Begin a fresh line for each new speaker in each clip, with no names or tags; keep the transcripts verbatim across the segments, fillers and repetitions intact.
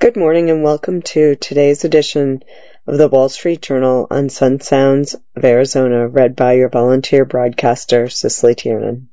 Good morning and welcome to today's edition of the Wall Street Journal on Sun Sounds of Arizona, read by your volunteer broadcaster, Cicely Tiernan.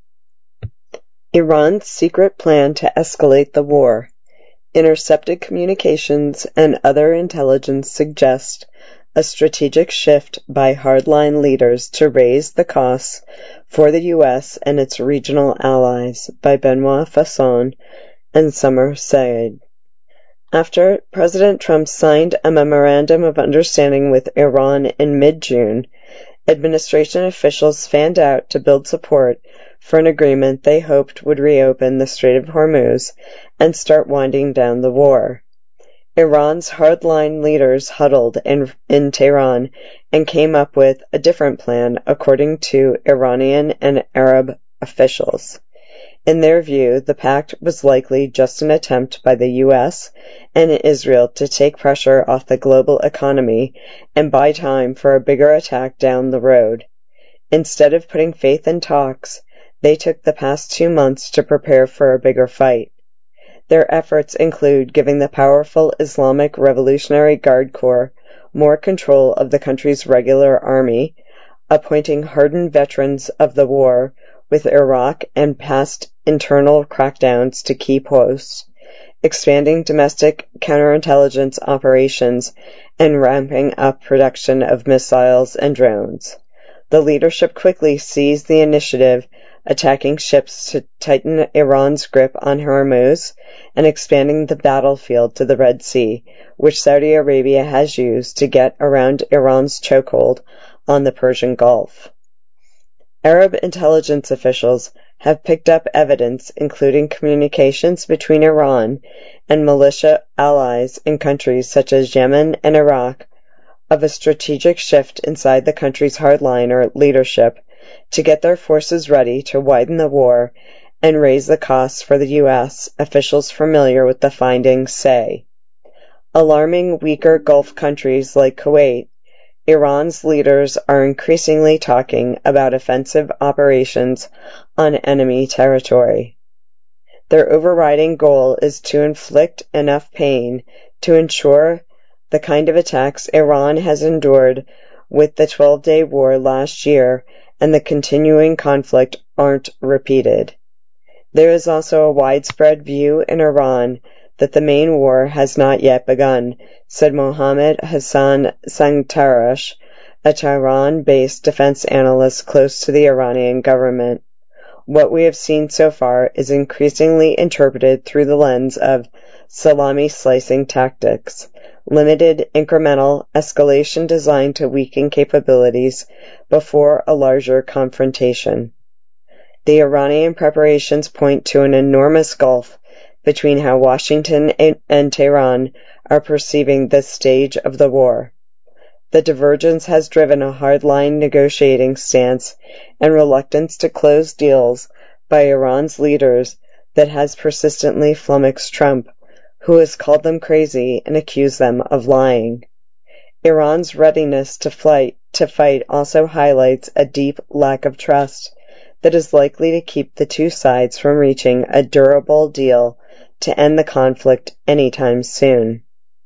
Iran's secret plan to escalate the war. Intercepted communications and other intelligence suggest a strategic shift by hardline leaders to raise the costs for the U S and its regional allies, by Benoit Fasson and Summer Saeed. After President Trump signed a memorandum of understanding with Iran in mid-June, administration officials fanned out to build support for an agreement they hoped would reopen the Strait of Hormuz and start winding down the war. Iran's hardline leaders huddled in, in Tehran and came up with a different plan, according to Iranian and Arab officials. In their view, the pact was likely just an attempt by the U S and Israel to take pressure off the global economy and buy time for a bigger attack down the road. Instead of putting faith in talks, they took the past two months to prepare for a bigger fight. Their efforts include giving the powerful Islamic Revolutionary Guard Corps more control of the country's regular army, appointing hardened veterans of the war with Iraq and past internal crackdowns to key posts, expanding domestic counterintelligence operations, and ramping up production of missiles and drones. The leadership quickly seized the initiative, attacking ships to tighten Iran's grip on Hormuz and expanding the battlefield to the Red Sea, which Saudi Arabia has used to get around Iran's chokehold on the Persian Gulf. Arab intelligence officials have picked up evidence, including communications between Iran and militia allies in countries such as Yemen and Iraq, of a strategic shift inside the country's hardliner leadership to get their forces ready to widen the war and raise the costs for the U S, officials familiar with the findings say. Alarming weaker Gulf countries like Kuwait, Iran's leaders are increasingly talking about offensive operations on enemy territory. Their overriding goal is to inflict enough pain to ensure the kind of attacks Iran has endured with the twelve-day war last year and the continuing conflict aren't repeated. There is also a widespread view in Iran that the main war has not yet begun, said Mohammad Hassan Sangtarash, a Tehran-based defense analyst close to the Iranian government. What we have seen so far is increasingly interpreted through the lens of salami-slicing tactics, limited incremental escalation designed to weaken capabilities before a larger confrontation. The Iranian preparations point to an enormous gulf between how Washington and Tehran are perceiving this stage of the war. The divergence has driven a hardline negotiating stance and reluctance to close deals by Iran's leaders that has persistently flummoxed Trump, who has called them crazy and accused them of lying. Iran's readiness to fight, to fight also highlights a deep lack of trust that is likely to keep the two sides from reaching a durable deal to end the conflict anytime soon.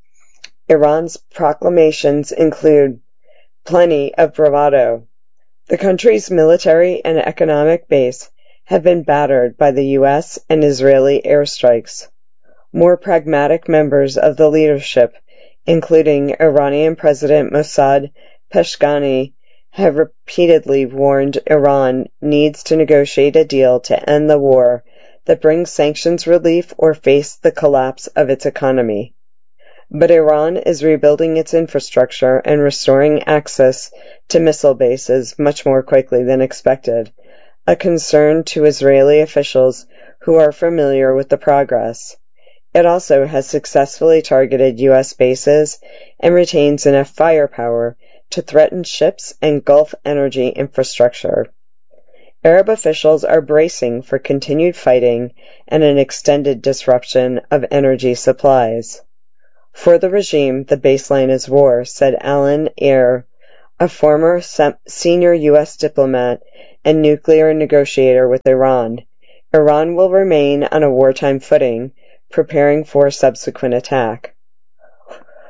Iran's proclamations include plenty of bravado. The country's military and economic base have been battered by the U S and Israeli airstrikes. More pragmatic members of the leadership, including Iranian President Mossad Peshkani, have repeatedly warned Iran needs to negotiate a deal to end the war that brings sanctions relief or face the collapse of its economy. But Iran is rebuilding its infrastructure and restoring access to missile bases much more quickly than expected, a concern to Israeli officials who are familiar with the progress. It also has successfully targeted U S bases and retains enough firepower to threaten ships and Gulf energy infrastructure. Arab officials are bracing for continued fighting and an extended disruption of energy supplies. For the regime, the baseline is war, said Alan Eyre, a former senior U S diplomat and nuclear negotiator with Iran. Iran will remain on a wartime footing, preparing for subsequent attack.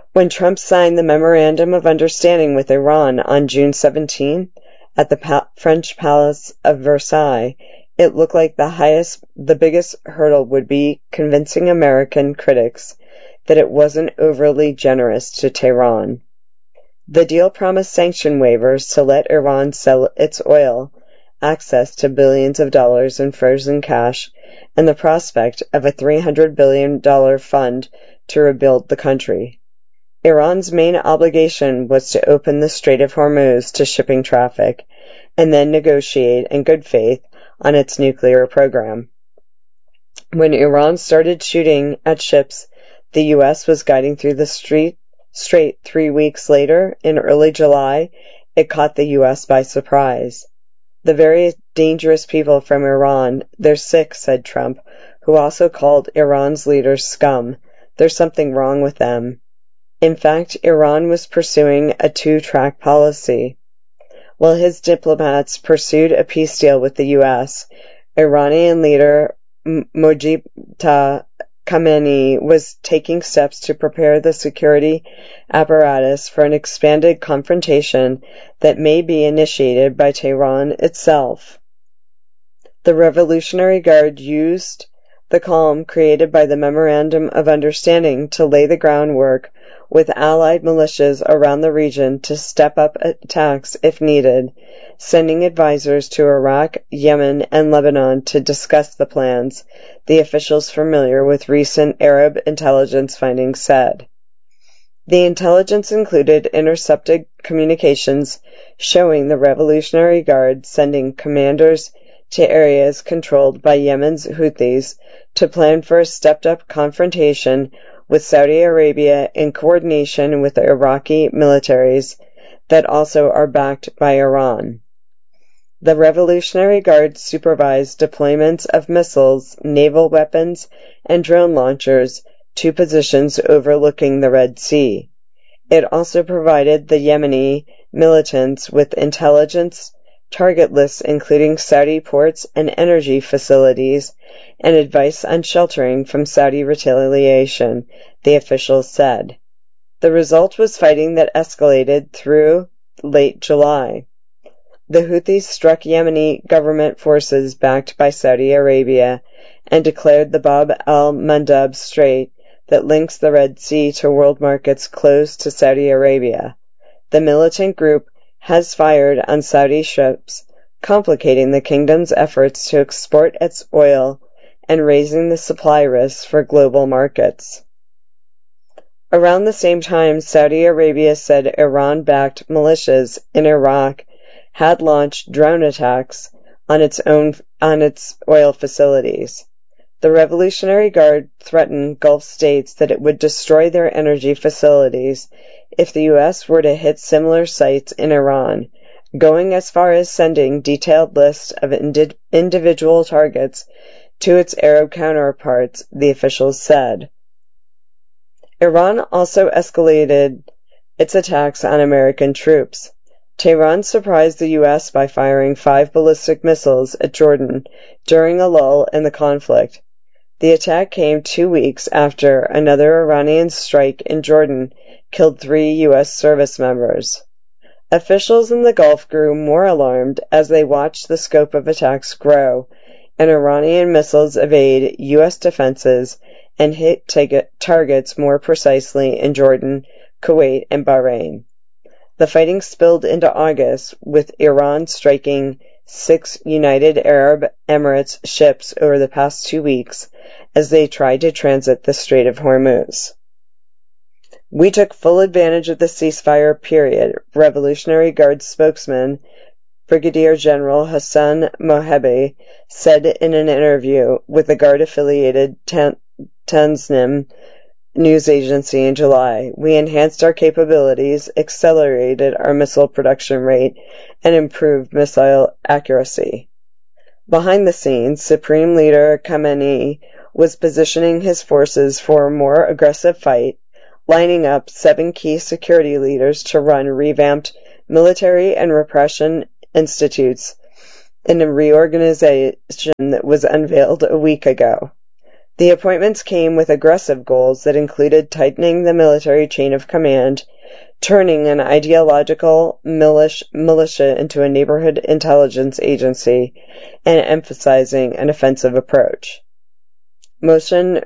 When Trump signed the Memorandum of Understanding with Iran on June seventeenth at the pa- French Palace of Versailles, it looked like the highest, the biggest hurdle would be convincing American critics that it wasn't overly generous to Tehran. The deal promised sanction waivers to let Iran sell its oil, access to billions of dollars in frozen cash, and the prospect of a three hundred billion dollars fund to rebuild the country. Iran's main obligation was to open the Strait of Hormuz to shipping traffic, and then negotiate in good faith on its nuclear program. When Iran started shooting at ships the U S was guiding through the street, strait three weeks later, in early July, it caught the U S by surprise. The very dangerous people from Iran, they're sick, said Trump, who also called Iran's leaders scum. There's something wrong with them. In fact, Iran was pursuing a two-track policy. While his diplomats pursued a peace deal with the U S, Iranian leader Mojtaba Khamenei was taking steps to prepare the security apparatus for an expanded confrontation that may be initiated by Tehran itself. The Revolutionary Guard used the calm created by the Memorandum of Understanding to lay the groundwork with allied militias around the region to step up attacks if needed, sending advisors to Iraq, Yemen, and Lebanon to discuss the plans, the officials familiar with recent Arab intelligence findings said. The intelligence included intercepted communications showing the Revolutionary Guard sending commanders to areas controlled by Yemen's Houthis to plan for a stepped-up confrontation with Saudi Arabia in coordination with the Iraqi militaries that also are backed by Iran. The Revolutionary Guard supervised deployments of missiles, naval weapons, and drone launchers to positions overlooking the Red Sea. It also provided the Yemeni militants with intelligence, target lists including Saudi ports and energy facilities, and advice on sheltering from Saudi retaliation, the officials said. The result was fighting that escalated through late July. The Houthis struck Yemeni government forces backed by Saudi Arabia and declared the Bab al-Mandab Strait that links the Red Sea to world markets closed to Saudi Arabia. The militant group has fired on Saudi ships, complicating the kingdom's efforts to export its oil and raising the supply risks for global markets. Around the same time, Saudi Arabia said Iran-backed militias in Iraq had launched drone attacks on its own on its oil facilities. The Revolutionary Guard threatened Gulf states that it would destroy their energy facilities if the U S were to hit similar sites in Iran, going as far as sending detailed lists of indi- individual targets to its Arab counterparts, the officials said. Iran also escalated its attacks on American troops. Tehran surprised the U S by firing five ballistic missiles at Jordan during a lull in the conflict. The attack came two weeks after another Iranian strike in Jordan killed three U S service members. Officials in the Gulf grew more alarmed as they watched the scope of attacks grow, and Iranian missiles evade U S defenses and hit targets more precisely in Jordan, Kuwait, and Bahrain. The fighting spilled into August, with Iran striking six United Arab Emirates ships over the past two weeks as they tried to transit the Strait of Hormuz. We took full advantage of the ceasefire period, Revolutionary Guard spokesman Brigadier General Hassan Mohabi said in an interview with the Guard-affiliated Tan- Tasnim news agency in July. We enhanced our capabilities, accelerated our missile production rate, and improved missile accuracy. Behind the scenes, Supreme Leader Khamenei was positioning his forces for a more aggressive fight, lining up seven key security leaders to run revamped military and repression institutes in a reorganization that was unveiled a week ago. The appointments came with aggressive goals that included tightening the military chain of command, turning an ideological militia into a neighborhood intelligence agency, and emphasizing an offensive approach. Mohsen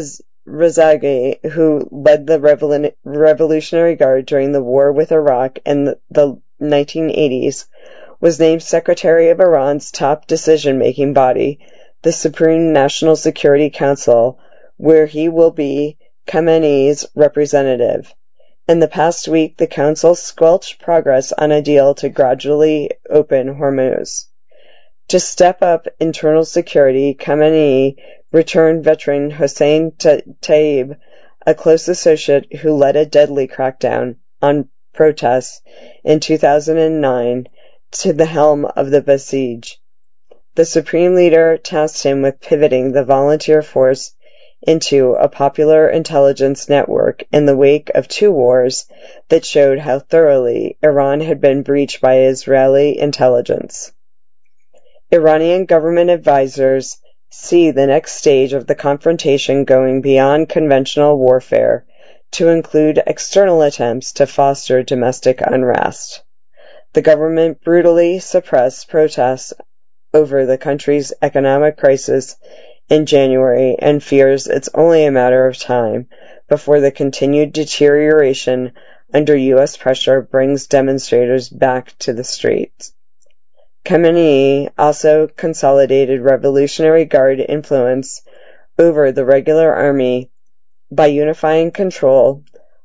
Rezaei, who led the Revol- Revolutionary Guard during the war with Iraq in the nineteen eighties, was named Secretary of Iran's top decision-making body, the Supreme National Security Council, where he will be Khamenei's representative. In the past week, the council squelched progress on a deal to gradually open Hormuz. To step up internal security, Khamenei returned veteran Hossein Taib, a close associate who led a deadly crackdown on protests in two thousand nine, to the helm of the Basij. The Supreme Leader tasked him with pivoting the volunteer force into a popular intelligence network in the wake of two wars that showed how thoroughly Iran had been breached by Israeli intelligence. Iranian government advisors see the next stage of the confrontation going beyond conventional warfare to include external attempts to foster domestic unrest. The government brutally suppressed protests over the country's economic crisis in January and fears it's only a matter of time before the continued deterioration under U S pressure brings demonstrators back to the streets. Khamenei also consolidated Revolutionary Guard influence over the regular army by unifying control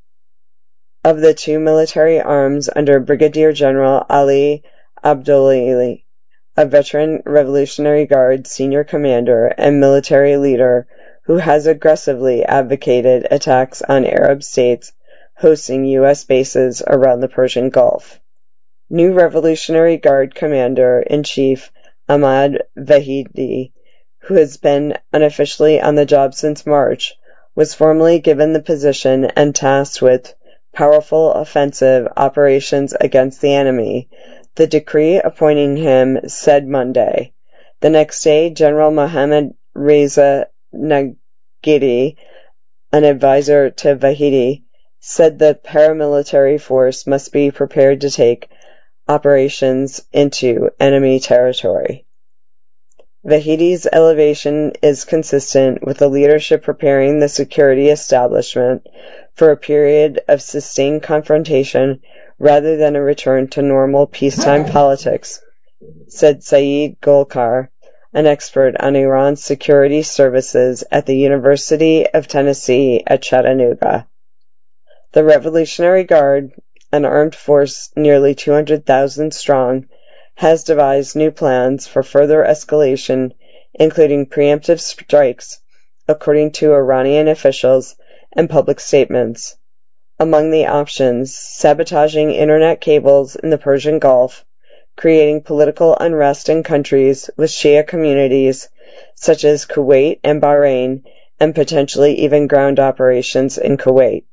of the two military arms under Brigadier General Ali Abdullahi, a veteran Revolutionary Guard senior commander and military leader who has aggressively advocated attacks on Arab states hosting U S bases around the Persian Gulf. New Revolutionary Guard Commander-in-Chief Ahmad Vahidi, who has been unofficially on the job since March, was formally given the position and tasked with powerful offensive operations against the enemy, the decree appointing him said Monday. The next day, General Mohammad Reza Nagidi, an advisor to Vahidi, said the paramilitary force must be prepared to take operations into enemy territory. Vahidi's elevation is consistent with the leadership preparing the security establishment for a period of sustained confrontation rather than a return to normal peacetime politics, said Saeed Golkar, an expert on Iran's security services at the University of Tennessee at Chattanooga. The Revolutionary Guard, an armed force nearly two hundred thousand strong, has devised new plans for further escalation, including preemptive strikes, according to Iranian officials and public statements. Among the options, sabotaging internet cables in the Persian Gulf, creating political unrest in countries with Shia communities such as Kuwait and Bahrain, and potentially even ground operations in Kuwait.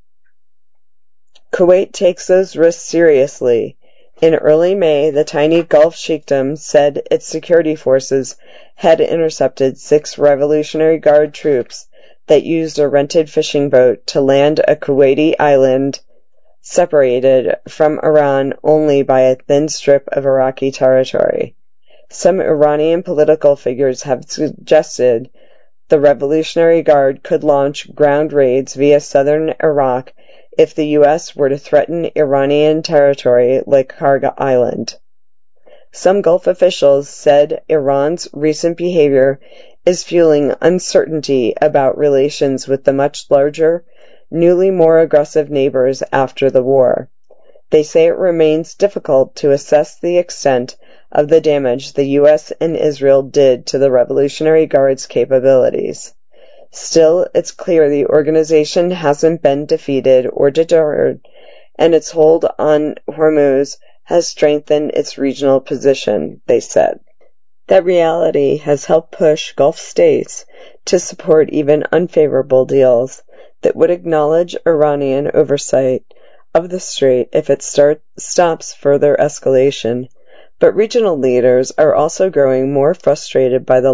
Kuwait takes those risks seriously. In early May, the tiny Gulf Sheikhdom said its security forces had intercepted six Revolutionary Guard troops that used a rented fishing boat to land a Kuwaiti island separated from Iran only by a thin strip of Iraqi territory. Some Iranian political figures have suggested the Revolutionary Guard could launch ground raids via southern Iraq if the U S were to threaten Iranian territory like Kharga Island. Some Gulf officials said Iran's recent behavior is fueling uncertainty about relations with the much larger, newly more aggressive neighbors after the war. They say it remains difficult to assess the extent of the damage the U S and Israel did to the Revolutionary Guard's capabilities. Still, it's clear the organization hasn't been defeated or deterred, and its hold on Hormuz has strengthened its regional position, they said. That reality has helped push Gulf states to support even unfavorable deals that would acknowledge Iranian oversight of the strait if it start, stops further escalation. But regional leaders are also growing more frustrated by the